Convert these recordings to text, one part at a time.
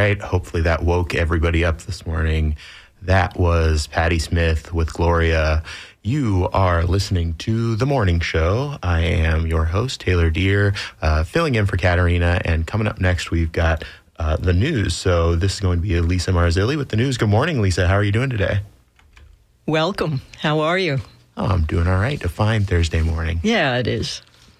right. Hopefully that woke everybody up this morning. That was Patti Smith with Gloria. You are listening to The Morning Show. I am your host, Taylor Deere, filling in for Katerina. And coming up next, we've got the news. So this is going to be Lisa Marzilli with the news. Good morning, Lisa. How are you doing today? Welcome. How are you? Oh, I'm doing all right. A fine Thursday morning. Yeah, it is.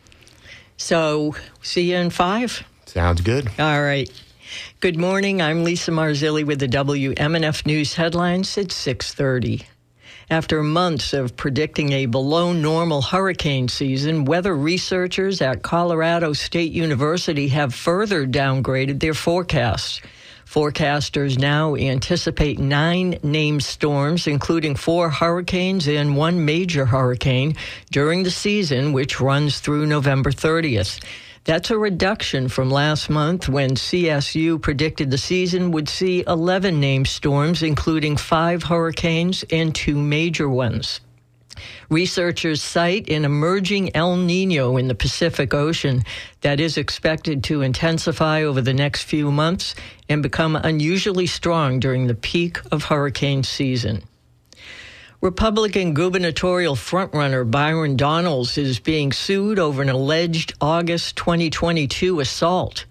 So, see you in 5? Sounds good. All right. Good morning. I'm Lisa Marzilli with the WMNF News headlines at 6:30. After months of predicting a below-normal hurricane season, weather researchers at Colorado State University have further downgraded their forecasts. Forecasters now anticipate 9 named storms, including 4 hurricanes and 1 major hurricane, during the season, which runs through November 30th. That's a reduction from last month when CSU predicted the season would see 11 named storms, including 5 hurricanes and 2 major ones. Researchers cite an emerging El Nino in the Pacific Ocean that is expected to intensify over the next few months and become unusually strong during the peak of hurricane season. Republican gubernatorial frontrunner Byron Donalds is being sued over an alleged August 2022 assault.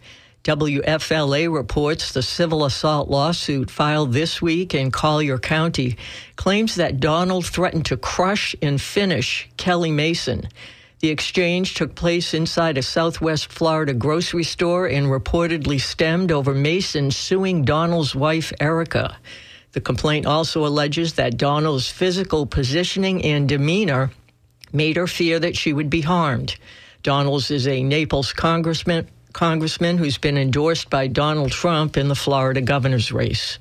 WFLA reports the civil assault lawsuit filed this week in Collier County claims that Donald threatened to crush and finish Kelly Mason. The exchange took place inside a Southwest Florida grocery store and reportedly stemmed over Mason suing Donald's wife, Erica. The complaint also alleges that Donald's physical positioning and demeanor made her fear that she would be harmed. Donalds is a Naples congressman who's been endorsed by Donald Trump in the Florida governor's race.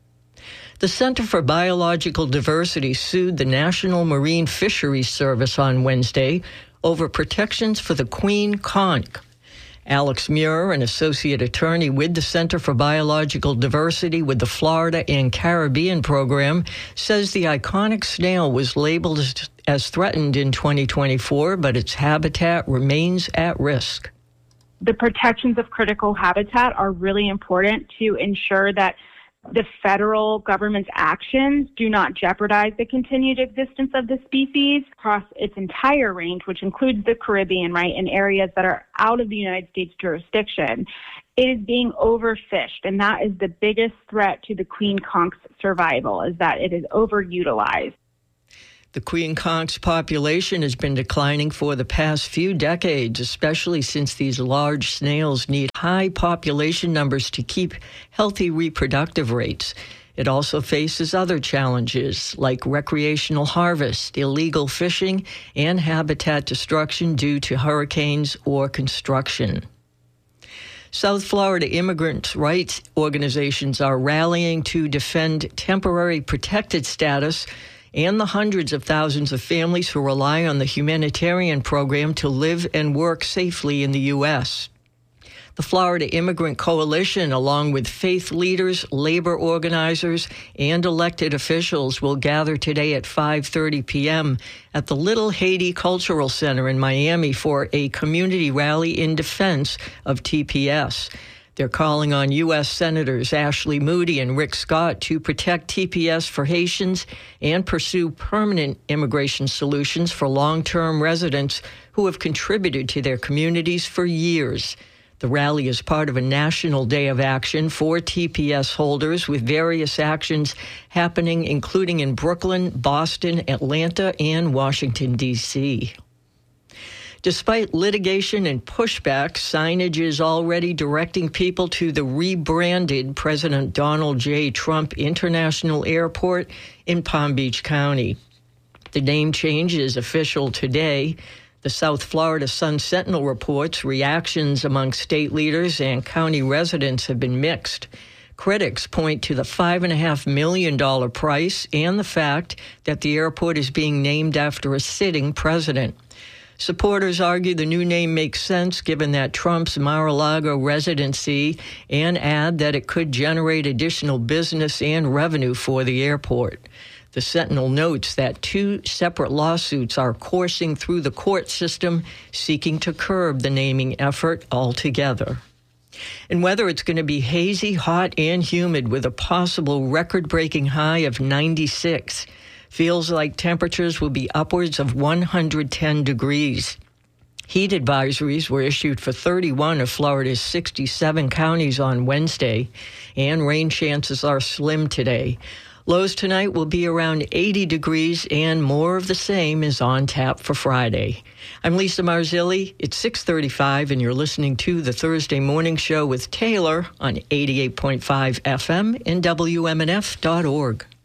The Center for Biological Diversity sued the National Marine Fisheries Service on Wednesday over protections for the queen conch. Alex Muir, an associate attorney with the Center for Biological Diversity with the Florida and Caribbean program, says the iconic snail was labeled as threatened in 2024, but its habitat remains at risk. The protections of critical habitat are really important to ensure that the federal government's actions do not jeopardize the continued existence of the species across its entire range, which includes the Caribbean, right, in areas that are out of the United States jurisdiction. It is being overfished, and that is the biggest threat to the queen conch's survival, is that it is overutilized. The queen conch's population has been declining for the past few decades, especially since these large snails need high population numbers to keep healthy reproductive rates. It also faces other challenges like recreational harvest, illegal fishing, and habitat destruction due to hurricanes or construction. South Florida immigrant rights organizations are rallying to defend temporary protected status and the hundreds of thousands of families who rely on the humanitarian program to live and work safely in the U.S. The Florida Immigrant Coalition, along with faith leaders, labor organizers, and elected officials, will gather today at 5:30 p.m. at the Little Haiti Cultural Center in Miami for a community rally in defense of TPS. They're calling on U.S. Senators Ashley Moody and Rick Scott to protect TPS for Haitians and pursue permanent immigration solutions for long-term residents who have contributed to their communities for years. The rally is part of a national day of action for TPS holders, with various actions happening, including in Brooklyn, Boston, Atlanta, and Washington, D.C. Despite litigation and pushback, signage is already directing people to the rebranded President Donald J. Trump International Airport in Palm Beach County. The name change is official today. The South Florida Sun-Sentinel reports reactions among state leaders and county residents have been mixed. Critics point to the $5.5 million price and the fact that the airport is being named after a sitting president. Supporters argue the new name makes sense given that Trump's Mar-a-Lago residency and add that it could generate additional business and revenue for the airport. The Sentinel notes that 2 separate lawsuits are coursing through the court system seeking to curb the naming effort altogether. In weather, it's going to be hazy, hot, and humid with a possible record-breaking high of 96. Feels like temperatures will be upwards of 110 degrees. Heat advisories were issued for 31 of Florida's 67 counties on Wednesday, and rain chances are slim today. Lows tonight will be around 80 degrees, and more of the same is on tap for Friday. I'm Lisa Marzilli. It's 6:35, and you're listening to the Thursday Morning Show with Taylor on 88.5 FM and WMNF.org.